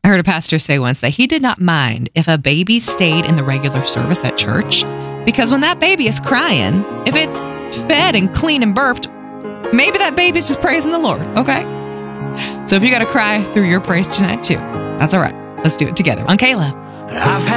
heard a pastor say once that he did not mind if a baby stayed in the regular service at church, because when that baby is crying, if it's fed and clean and burped, maybe that baby's just praising the Lord, okay? So if you got to cry through your praise tonight too, that's all right. Let's do it together on Caleb. I've had